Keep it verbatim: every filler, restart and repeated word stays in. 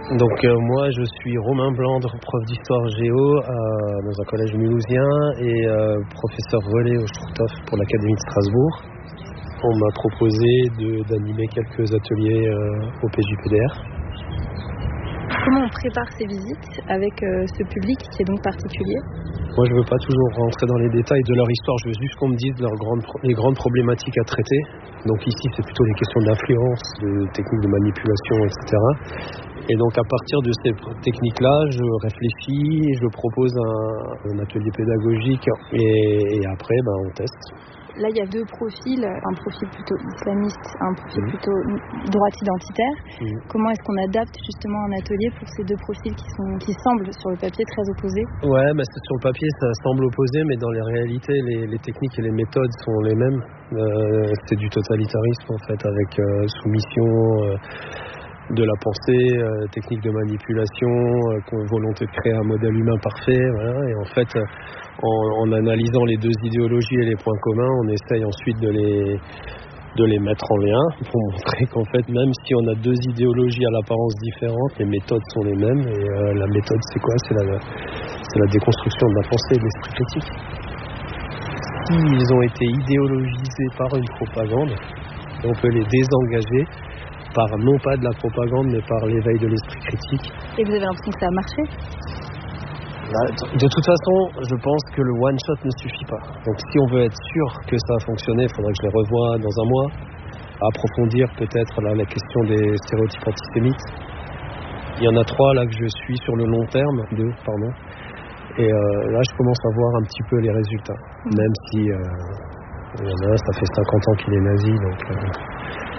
Donc euh, moi je suis Romain Blandre, prof d'histoire géo euh, dans un collège mulhousien et euh, professeur relais au Schtroumpf pour l'Académie de Strasbourg. On m'a proposé de, d'animer quelques ateliers euh, au P J P D R. Comment on prépare ces visites avec euh, ce public qui est donc particulier ? Moi je ne veux pas toujours rentrer dans les détails de leur histoire, je veux juste qu'on me dise leurs grandes, les grandes problématiques à traiter. Donc ici c'est plutôt les questions d'influence, de techniques de manipulation, et cetera. Et donc à partir de ces techniques-là, je réfléchis, je propose un, un atelier pédagogique et, et après ben, on teste. Là, il y a deux profils, un profil plutôt islamiste, un profil Mmh. plutôt droite identitaire. Mmh. Comment est-ce qu'on adapte justement un atelier pour ces deux profils qui, sont, qui semblent sur le papier très opposés ? Ouais, bah c'est, sur le papier ça semble opposé, mais dans les réalités, les, les techniques et les méthodes sont les mêmes. Euh, c'est du totalitarisme en fait, avec euh, soumission euh, de la pensée, euh, technique de manipulation, euh, volonté de créer un modèle humain parfait. Voilà. Et en fait, en, en analysant les deux idéologies et les points communs, on essaye ensuite de les de les mettre en lien pour montrer qu'en fait, même si on a deux idéologies à l'apparence différentes, les méthodes sont les mêmes. Et euh, la méthode, c'est quoi ? C'est la, c'est la déconstruction de la pensée et de l'esprit critique. S'ils ont été idéologisés par une propagande, on peut les désengager par non pas de la propagande, mais par l'éveil de l'esprit critique. Et vous avez l'impression que ça a marché ? De toute façon, je pense que le one-shot ne suffit pas. Donc si on veut être sûr que ça a fonctionné, il faudrait que je les revoie dans un mois, approfondir peut-être là, la question des stéréotypes antisémites. Il y en a trois là que je suis sur le long terme, deux, pardon. Et euh, là, je commence à voir un petit peu les résultats. Mmh. Même si euh, il y en a un, ça fait cinquante ans qu'il est nazi, donc... Euh,